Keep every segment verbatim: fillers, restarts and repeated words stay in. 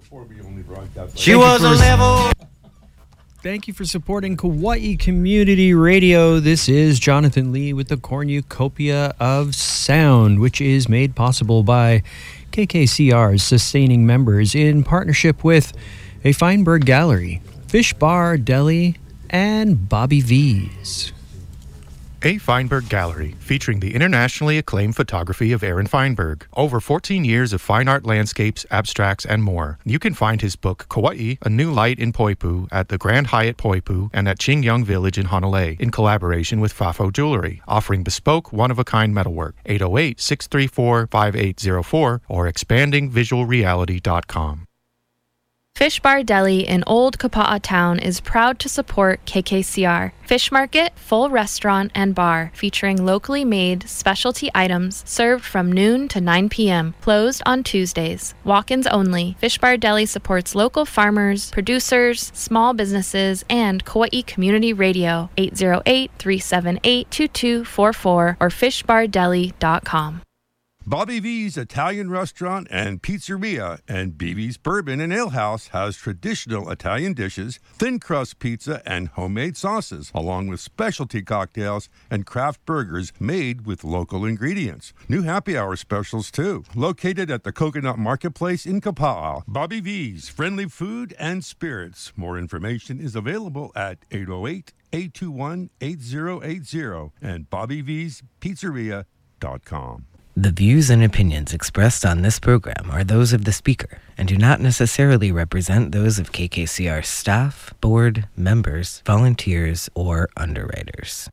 Before we only broadcast. She was a level. Thank you for supporting Kauai Community Radio. This is Jonathan Lee with the Cornucopia of Sound, which is made possible by K K C R's sustaining members in partnership with a Feinberg Gallery, Fish Bar Deli, and Bobby V's. A Feinberg Gallery, featuring the internationally acclaimed photography of Aaron Feinberg. Over fourteen years of fine art landscapes, abstracts, and more. You can find his book, Kauai, A New Light in Poipu, at the Grand Hyatt Poipu and at Qingyang Village in Honolulu, in collaboration with Fafo Jewelry, offering bespoke, one-of-a-kind metalwork. eight oh eight, six three four, five eight oh four or expanding visual reality dot com. Fish Bar Deli in Old Kapa'a Town is proud to support K K C R. Fish market, full restaurant, and bar featuring locally made specialty items served from noon to nine p.m. Closed on Tuesdays. Walk-ins only. Fish Bar Deli supports local farmers, producers, small businesses, and Kauai Community Radio. eight oh eight, three seven eight, two two four four or fish bar deli dot com. Bobby V's Italian Restaurant and Pizzeria and B B's Bourbon and Ale House has traditional Italian dishes, thin crust pizza, and homemade sauces, along with specialty cocktails and craft burgers made with local ingredients. New happy hour specials, too. Located at the Coconut Marketplace in Kapa'a. Bobby V's Friendly Food and Spirits. More information is available at eight oh eight, eight two one, eight oh eight oh and bobby v's pizzeria dot com. The views and opinions expressed on this program are those of the speaker and do not necessarily represent those of K K C R staff, board, members, volunteers, or underwriters.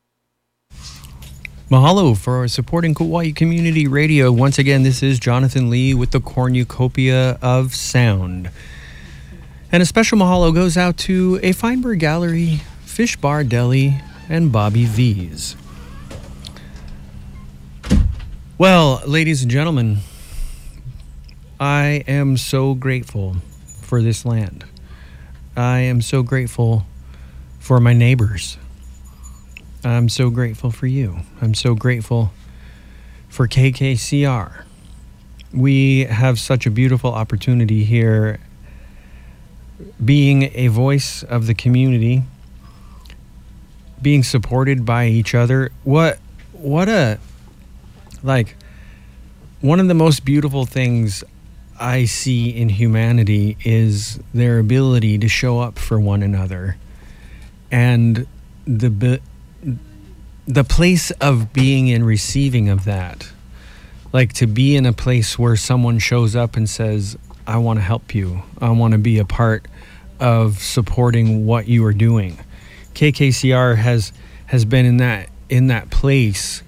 Mahalo for supporting Kauai Community Radio. Once again, this is Jonathan Lee with the Cornucopia of Sound. And a special mahalo goes out to a Feinberg Gallery, Fish Bar Deli, and Bobby V's. Well, ladies and gentlemen, I am so grateful for this land. I am so grateful for my neighbors. I'm so grateful for you. I'm so grateful for K K C R. We have such a beautiful opportunity here, being a voice of the community, being supported by each other. What, what a... Like, one of the most beautiful things I see in humanity is their ability to show up for one another. And the the place of being and receiving of that. Like, to be in a place where someone shows up and says, I want to help you. I want to be a part of supporting what you are doing. K K C R has has been in that in that place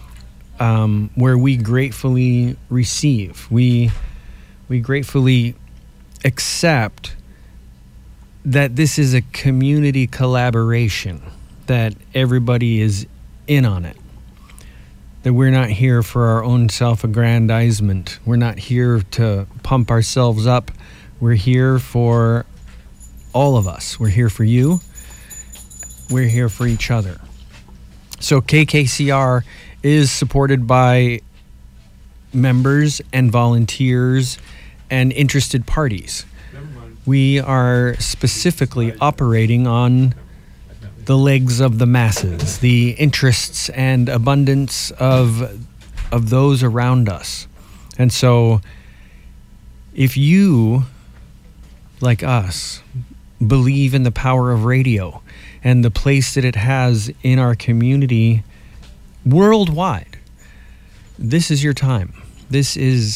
Um, where we gratefully receive, we we gratefully accept that this is a community collaboration, that everybody is in on it, that we're not here for our own self-aggrandizement, we're not here to pump ourselves up, we're here for all of us, we're here for you, we're here for each other. So K K C R is supported by members and volunteers and interested parties. We are specifically operating on the legs of the masses, the interests and abundance of of those around us. And so if you, like us, believe in the power of radio and the place that it has in our community worldwide, this is your time. This is